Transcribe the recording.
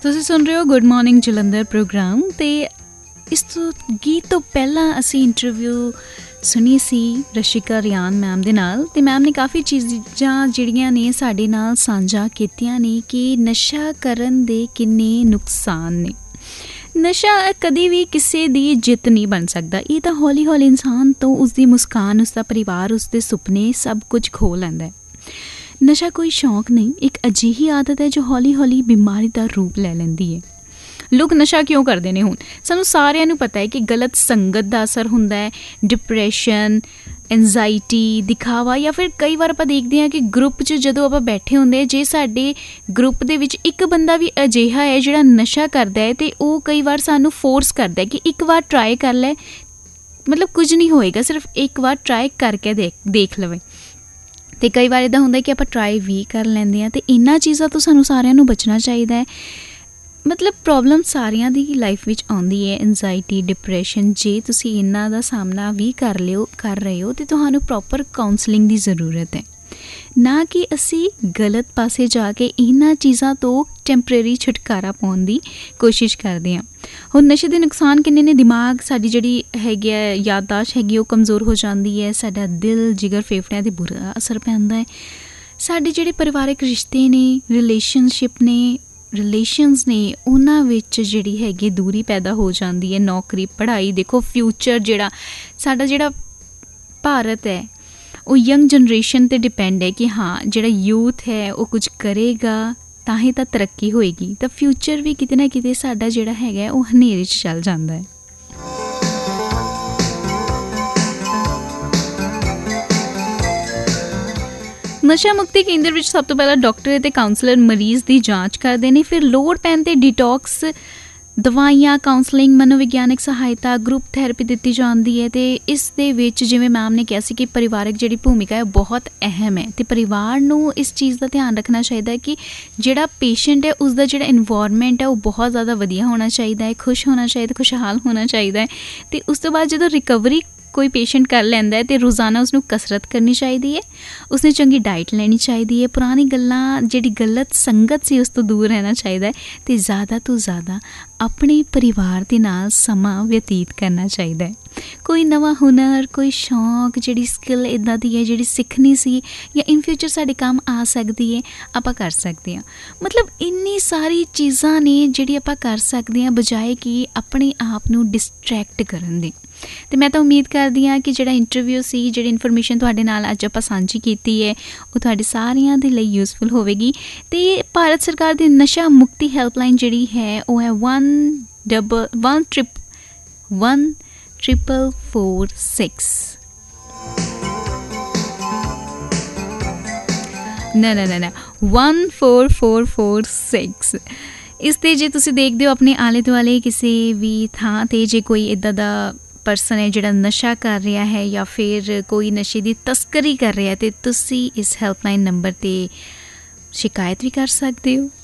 ਤੁਸੀਂ ਸੁਣ ਰਹੇ ਹੋ ਗੁੱਡ ਮਾਰਨਿੰਗ ਜਲੰਧਰ ਪ੍ਰੋਗਰਾਮ। ਅਤੇ ਇਸ ਤੋਂ ਗੀਤ ਤੋਂ ਪਹਿਲਾਂ ਅਸੀਂ ਇੰਟਰਵਿਊ ਸੁਣੀ ਸੀ ਰਸ਼ਿਕਾ ਰਿਆਨ ਮੈਮ ਦੇ ਨਾਲ, ਅਤੇ ਮੈਮ ਨੇ ਕਾਫੀ ਚੀਜ਼ਾਂ ਜਿਹੜੀਆਂ ਨੇ ਸਾਡੇ ਨਾਲ ਸਾਂਝਾ ਕੀਤੀਆਂ ਨੇ ਕਿ ਨਸ਼ਾ ਕਰਨ ਦੇ ਕਿੰਨੇ ਨੁਕਸਾਨ ਨੇ। ਨਸ਼ਾ ਕਦੇ ਵੀ ਕਿਸੇ ਦੀ ਜਿੱਤ ਨਹੀਂ ਬਣ ਸਕਦਾ। ਇਹ ਤਾਂ ਹੌਲੀ ਹੌਲੀ ਇਨਸਾਨ ਤੋਂ ਉਸਦੀ ਮੁਸਕਾਨ, ਉਸਦਾ ਪਰਿਵਾਰ, ਉਸਦੇ ਸੁਪਨੇ ਸਭ ਕੁਝ ਖੋਹ ਲੈਂਦਾ ਹੈ। ਨਸ਼ਾ ਕੋਈ ਸ਼ੌਂਕ ਨਹੀਂ, ਇੱਕ ਅਜਿਹੀ ਆਦਤ ਹੈ ਜੋ ਹੌਲੀ ਹੌਲੀ ਬਿਮਾਰੀ ਦਾ ਰੂਪ ਲੈ ਲੈਂਦੀ ਹੈ। ਲੋਕ ਨਸ਼ਾ ਕਿਉਂ ਕਰਦੇ ਨੇ? ਹੁਣ ਸਾਨੂੰ ਸਾਰਿਆਂ ਨੂੰ ਪਤਾ ਹੈ ਕਿ ਗਲਤ ਸੰਗਤ ਦਾ ਅਸਰ ਹੁੰਦਾ ਹੈ, ਡਿਪਰੈਸ਼ਨ, ਐਨਜ਼ਾਈਟੀ, ਦਿਖਾਵਾ, ਜਾਂ ਫਿਰ ਕਈ ਵਾਰ ਆਪਾਂ ਦੇਖਦੇ ਹਾਂ ਕਿ ਗਰੁੱਪ 'ਚ ਜਦੋਂ ਆਪਾਂ ਬੈਠੇ ਹੁੰਦੇ, ਜੇ ਸਾਡੇ ਗਰੁੱਪ ਦੇ ਵਿੱਚ ਇੱਕ ਬੰਦਾ ਵੀ ਅਜਿਹਾ ਹੈ ਜਿਹੜਾ ਨਸ਼ਾ ਕਰਦਾ ਹੈ, ਅਤੇ ਉਹ ਕਈ ਵਾਰ ਸਾਨੂੰ ਫੋਰਸ ਕਰਦਾ ਕਿ ਇੱਕ ਵਾਰ ਟਰਾਈ ਕਰ ਲੈ, ਮਤਲਬ ਕੁਝ ਨਹੀਂ ਹੋਏਗਾ, ਸਿਰਫ ਇੱਕ ਵਾਰ ਟਰਾਈ ਕਰਕੇ ਦੇਖ ਲਵੇ। ਅਤੇ ਕਈ ਵਾਰ ਇੱਦਾਂ ਹੁੰਦਾ ਕਿ ਆਪਾਂ ਟਰਾਈ ਵੀ ਕਰ ਲੈਂਦੇ ਹਾਂ। ਅਤੇ ਇਹਨਾਂ ਚੀਜ਼ਾਂ ਤੋਂ ਸਾਨੂੰ ਸਾਰਿਆਂ ਨੂੰ ਬਚਣਾ ਚਾਹੀਦਾ ਹੈ। ਮਤਲਬ ਪ੍ਰੋਬਲਮ ਸਾਰਿਆਂ ਦੀ ਲਾਈਫ ਵਿੱਚ ਆਉਂਦੀ ਹੈ, ਐਨਜ਼ਾਈਟੀ, ਡਿਪਰੈਸ਼ਨ। ਜੇ ਤੁਸੀਂ ਇਹਨਾਂ ਦਾ ਸਾਹਮਣਾ ਵੀ ਕਰ ਰਹੇ ਹੋ ਤਾਂ ਤੁਹਾਨੂੰ ਪ੍ਰੋਪਰ ਕਾਉਂਸਲਿੰਗ ਦੀ ਜ਼ਰੂਰਤ ਹੈ, ਨਾ ਕਿ ਅਸੀਂ ਗਲਤ ਪਾਸੇ ਜਾ ਕੇ ਇਹਨਾਂ ਚੀਜ਼ਾਂ ਤੋਂ ਟੈਂਪਰੇਰੀ ਛੁਟਕਾਰਾ ਪਾਉਣ ਦੀ ਕੋਸ਼ਿਸ਼ ਕਰਦੇ ਹਾਂ। ਹੁਣ ਨਸ਼ੇ ਦੇ ਨੁਕਸਾਨ ਕਿੰਨੇ ਨੇ? ਦਿਮਾਗ, ਸਾਡੀ ਜਿਹੜੀ ਹੈਗੀ ਹੈ ਯਾਦਦਾਸ਼ਤ ਹੈਗੀ, ਉਹ ਕਮਜ਼ੋਰ ਹੋ ਜਾਂਦੀ ਹੈ। ਸਾਡਾ ਦਿਲ, ਜਿਗਰ, ਫੇਫੜਿਆਂ 'ਤੇ ਬੁਰਾ ਅਸਰ ਪੈਂਦਾ ਹੈ। ਸਾਡੇ ਜਿਹੜੇ ਪਰਿਵਾਰਕ ਰਿਸ਼ਤੇ ਨੇ, ਰਿਲੇਸ਼ਨਸ ਨੇ, ਉਹਨਾਂ ਵਿੱਚ ਜਿਹੜੀ ਹੈਗੀ ਦੂਰੀ ਪੈਦਾ ਹੋ ਜਾਂਦੀ ਹੈ। ਨੌਕਰੀ, ਪੜ੍ਹਾਈ, ਦੇਖੋ ਫਿਊਚਰ ਸਾਡਾ ਭਾਰਤ ਹੈ ਉਹ ਯੰਗ ਜਨਰੇਸ਼ਨ 'ਤੇ ਡਿਪੈਂਡ ਹੈ ਕਿ ਹਾਂ ਜਿਹੜਾ ਯੂਥ ਹੈ ਉਹ ਕੁਝ ਕਰੇਗਾ ਤਾਂ ਹੀ ਤਾਂ ਤਰੱਕੀ ਹੋਏਗੀ। ਤਾਂ ਫਿਊਚਰ ਵੀ ਕਿਤੇ ਨਾ ਕਿਤੇ ਸਾਡਾ ਜਿਹੜਾ ਹੈਗਾ ਉਹ ਹਨੇਰੇ 'ਚ ਚੱਲ ਜਾਂਦਾ ਹੈ। ਨਸ਼ਾ ਮੁਕਤੀ ਕੇਂਦਰ ਵਿੱਚ ਸਭ ਤੋਂ ਪਹਿਲਾਂ ਡਾਕਟਰ ਅਤੇ ਕਾਉਂਸਲਰ ਮਰੀਜ਼ ਦੀ ਜਾਂਚ ਕਰਦੇ ਨੇ। ਫਿਰ ਲੋੜ ਪੈਣ 'ਤੇ ਡੀਟੌਕਸ, ਦਵਾਈਆਂ, ਕਾਉਂਸਲਿੰਗ, ਮਨੋਵਿਗਿਆਨਿਕ ਸਹਾਇਤਾ, ਗਰੁੱਪ ਥੈਰੇਪੀ ਦਿੱਤੀ ਜਾਂਦੀ ਹੈ। ਅਤੇ ਇਸ ਦੇ ਵਿੱਚ ਜਿਵੇਂ ਮੈਮ ਨੇ ਕਿਹਾ ਸੀ ਕਿ ਪਰਿਵਾਰਕ ਜਿਹੜੀ ਭੂਮਿਕਾ ਹੈ ਬਹੁਤ ਅਹਿਮ ਹੈ, ਅਤੇ ਪਰਿਵਾਰ ਨੂੰ ਇਸ ਚੀਜ਼ ਦਾ ਧਿਆਨ ਰੱਖਣਾ ਚਾਹੀਦਾ ਹੈ ਕਿ ਜਿਹੜਾ ਪੇਸ਼ੈਂਟ ਹੈ ਉਸਦਾ ਜਿਹੜਾ ਇਨਵਾਇਰਮੈਂਟ ਹੈ ਉਹ ਬਹੁਤ ਜ਼ਿਆਦਾ ਵਧੀਆ ਹੋਣਾ ਚਾਹੀਦਾ ਹੈ, ਖੁਸ਼ ਹੋਣਾ ਚਾਹੀਦਾ, ਖੁਸ਼ਹਾਲ ਹੋਣਾ ਚਾਹੀਦਾ ਹੈ। ਅਤੇ ਉਸ ਤੋਂ ਬਾਅਦ ਜਦੋਂ ਰਿਕਵਰੀ ਕੋਈ ਪੇਸ਼ੈਂਟ ਕਰ ਲੈਂਦਾ ਹੈ ਅਤੇ ਰੋਜ਼ਾਨਾ ਉਸਨੂੰ ਕਸਰਤ ਕਰਨੀ ਚਾਹੀਦੀ ਹੈ, ਉਸਨੇ ਚੰਗੀ ਡਾਈਟ ਲੈਣੀ ਚਾਹੀਦੀ ਹੈ, ਪੁਰਾਣੀ ਗੱਲਾਂ, ਜਿਹੜੀ ਗਲਤ ਸੰਗਤ ਸੀ ਉਸ ਤੋਂ ਦੂਰ ਰਹਿਣਾ ਚਾਹੀਦਾ ਹੈ, ਅਤੇ ਜ਼ਿਆਦਾ ਤੋਂ ਜ਼ਿਆਦਾ ਆਪਣੇ ਪਰਿਵਾਰ ਦੇ ਨਾਲ ਸਮਾਂ ਬਤੀਤ ਕਰਨਾ ਚਾਹੀਦਾ ਹੈ। ਕੋਈ ਨਵਾਂ ਹੁਨਰ, ਕੋਈ ਸ਼ੌਂਕ, ਜਿਹੜੀ ਸਕਿੱਲ ਇੱਦਾਂ ਦੀ ਹੈ ਜਿਹੜੀ ਸਿੱਖਣੀ ਸੀ ਜਾਂ ਇਨ ਫਿਊਚਰ ਸਾਡੇ ਕੰਮ ਆ ਸਕਦੀ ਹੈ, ਆਪਾਂ ਕਰ ਸਕਦੇ ਹਾਂ। ਮਤਲਬ ਇੰਨੀ ਸਾਰੀ ਚੀਜ਼ਾਂ ਨੇ ਜਿਹੜੀ ਆਪਾਂ ਕਰ ਸਕਦੇ ਹਾਂ ਬਜਾਏ ਕਿ ਆਪਣੇ ਆਪ ਨੂੰ ਡਿਸਟਰੈਕਟ ਕਰਨ ਦੀ। ਅਤੇ ਮੈਂ ਤਾਂ ਉਮੀਦ ਕਰਦੀ ਹਾਂ ਕਿ ਜਿਹੜਾ ਇੰਟਰਵਿਊ ਸੀ, ਜਿਹੜੀ ਇਨਫੋਰਮੇਸ਼ਨ ਤੁਹਾਡੇ ਨਾਲ ਅੱਜ ਆਪਾਂ ਸਾਂਝੀ ਕੀਤੀ ਹੈ, ਉਹ ਤੁਹਾਡੇ ਸਾਰਿਆਂ ਦੇ ਲਈ ਯੂਜ਼ਫੁਲ ਹੋਵੇਗੀ। ਅਤੇ ਭਾਰਤ ਸਰਕਾਰ ਦੀ ਨਸ਼ਾ ਮੁਕਤੀ ਹੈਲਪਲਾਈਨ ਜਿਹੜੀ ਹੈ ਉਹ ਹੈ 14446 14446। ਇਸ 'ਤੇ ਜੇ ਤੁਸੀਂ ਦੇਖਦੇ ਹੋ ਆਪਣੇ ਆਲੇ ਦੁਆਲੇ ਕਿਸੇ ਵੀ ਥਾਂ 'ਤੇ ਜੇ ਕੋਈ ਇੱਦਾਂ ਦਾ ਪਰਸਨ ਹੈ ਜਿਹੜਾ ਨਸ਼ਾ ਕਰ ਰਿਹਾ ਹੈ ਜਾਂ ਫਿਰ ਕੋਈ ਨਸ਼ੇ ਦੀ ਤਸਕਰੀ ਕਰ ਰਿਹਾ, ਅਤੇ ਤੁਸੀਂ ਇਸ ਹੈਲਪਲਾਈਨ ਨੰਬਰ 'ਤੇ ਸ਼ਿਕਾਇਤ ਵੀ ਕਰ ਸਕਦੇ ਹੋ।